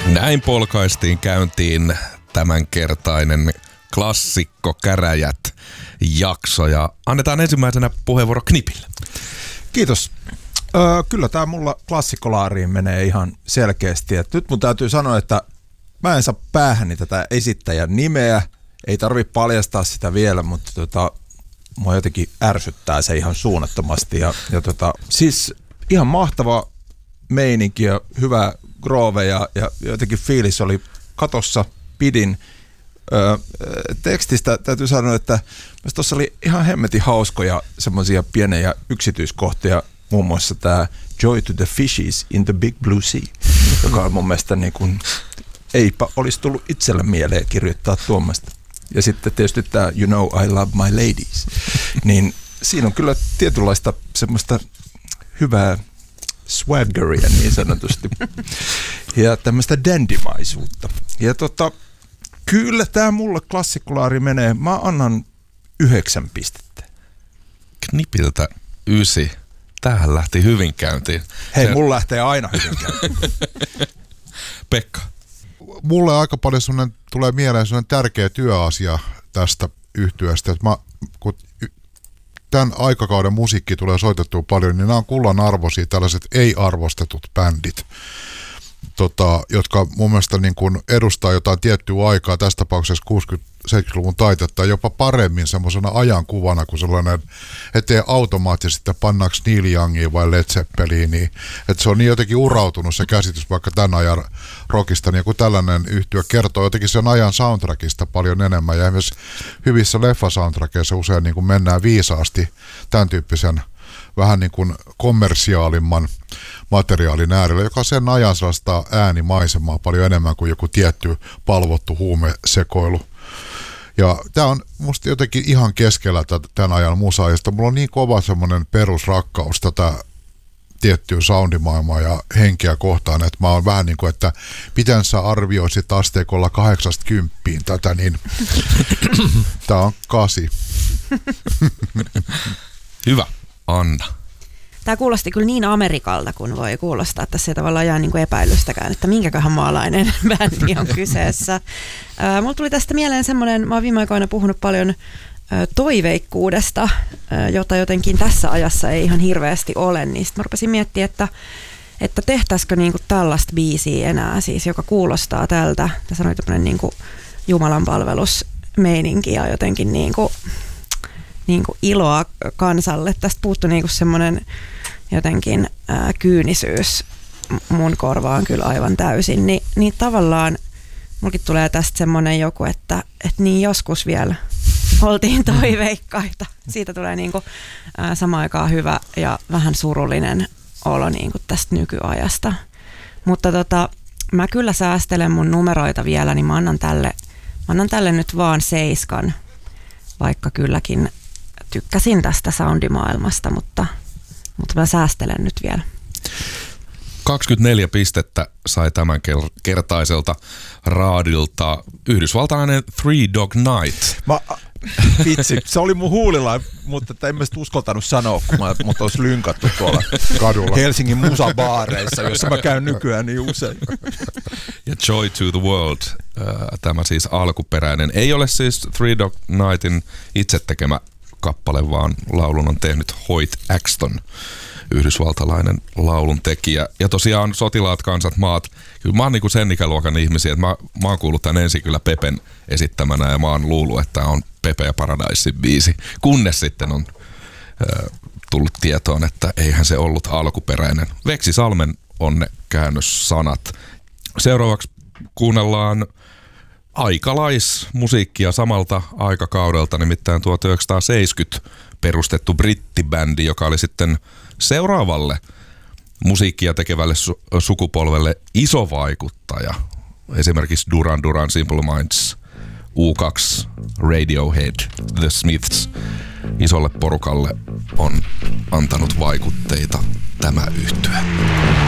Näin polkaistiin käyntiin tämänkertainen klassikko käräjät jakso ja annetaan ensimmäisenä puheenvuoro Knipille. Kiitos. Kyllä tämä mulla klassikkolaariin menee ihan selkeästi. Et nyt mun täytyy sanoa, että mä en saa päähäni tätä esittäjän nimeä. Ei tarvitse paljastaa sitä vielä, mutta mua jotenkin ärsyttää se ihan suunnattomasti. Siis ihan mahtava meininki ja hyvä groove ja jotenkin fiilis oli katossa, pidin. Tekstistä täytyy sanoa, että tuossa oli ihan hemmetin hauskoja semmoisia pieniä yksityiskohtia, muun muassa tämä Joy to the Fishes in the Big Blue Sea, joka on mun mielestä niin kuin, eipä olisi tullut itselle mieleen kirjoittaa tuommoista. Ja sitten tietysti tämä You Know I Love My Ladies, niin siinä on kyllä tietynlaista semmoista hyvää swaggeria niin sanotusti ja tämmöistä dandymaisuutta. Ja kyllä tämä mulle klassikkolaari menee. Mä annan 9 pistettä. Knipiltä 9. Tämähän lähti hyvin käyntiin. Hei, mulla lähtee aina hyvin käyntiin. Pekka. Mulle aika paljon tulee mieleen sellainen tärkeä työasia tästä yhtyeestä, että kun tämän aikakauden musiikki tulee soitettua paljon, niin nämä on kullan arvoisia tällaiset ei-arvostetut bändit, jotka mun mielestä niin kuin edustaa jotain tiettyä aikaa, tässä tapauksessa 60-70-luvun taitetta, jopa paremmin semmoisena ajankuvana kuin sellainen, ettei automaattisesti pannaanko Neil Youngia vai Led Zeppelinia, että se on niin jotenkin urautunut se käsitys vaikka tämän ajan rockista, niin kun tällainen yhtye kertoo jotenkin sen ajan soundtrackista paljon enemmän, ja esimerkiksi hyvissä leffasoundtrackeissa usein niin kuin mennään viisaasti tämän tyyppisen vähän niin kuin kommersiaalimman materiaalin äärellä, joka sen ajan sellaista äänimaisemaa paljon enemmän kuin joku tietty palvottu huumesekoilu. Ja tämä on musta jotenkin ihan keskellä tämän ajan musaa, josta mulla on niin kova semmoinen perusrakkaus tätä tiettyä soundimaailmaa ja henkeä kohtaan, että mä oon vähän niin kuin, että miten sä arvioisit asteikolla 8–10 tätä, niin tää on 8. Hyvä. Anna. Tämä kuulosti kyllä niin Amerikalta, kun voi kuulostaa, että tässä ei tavallaan jää niin epäilystäkään, että minkäköhän maalainen bändi on kyseessä. Mulla tuli tästä mieleen semmoinen, mä oon viime aikoina puhunut paljon toiveikkuudesta, jota jotenkin tässä ajassa ei ihan hirveästi ole, niin sitten mä rupesin miettimään, että tehtäisikö niinku tällaista biisiä enää, siis joka kuulostaa tältä. Tässä on tämmöinen niinku jumalanpalvelusmeininki ja jotenkin niinku iloa kansalle. Tästä puuttui niinku semmoinen jotenkin kyynisyys mun korvaan kyllä aivan täysin. Niin tavallaan mulkin tulee tästä semmoinen joku, että niin joskus vielä oltiin toiveikkaita. Siitä tulee niinku samaan aikaan hyvä ja vähän surullinen olo niinku tästä nykyajasta. Mutta mä kyllä säästelen mun numeroita vielä, niin mä annan tälle nyt vaan 7, vaikka kylläkin tykkäsin tästä soundimaailmasta, mutta mä säästelen nyt vielä. 24 pistettä sai tämän kertaiselta raadilta yhdysvaltalainen Three Dog Night. Vitsi, se oli mun huulilla, mutta en mä sitä uskaltanut sanoa, kun mut olisi lynkattu tuolla kadulla Helsingin musabaareissa, jossa mä käyn nykyään niin usein. Ja Joy to the World, tämä siis alkuperäinen. Ei ole siis Three Dog Nightin itse tekemä kappale, vaan laulun on tehnyt Hoyt Axton, yhdysvaltalainen laulun tekijä. Ja tosiaan Sotilaat, kansat, maat. Kyllä mä oon niinku sen ikäluokan ihmisiä, että mä oon kuullut tän ensin kyllä Pepen esittämänä ja mä oon luullut, että on Pepe ja Paradisein biisi. Kunnes sitten on tullut tietoon, että eihän se ollut alkuperäinen. Veksi Salmen on ne käännössanat. Seuraavaksi kuunnellaan aikalaismusiikkia samalta aikakaudelta, nimittäin 1970 perustettu brittibändi, joka oli sitten seuraavalle musiikkia tekevälle sukupolvelle iso vaikuttaja. Esimerkiksi Duran Duran, Simple Minds, U2, Radiohead, The Smiths. Isolle porukalle on antanut vaikutteita tämä yhtye.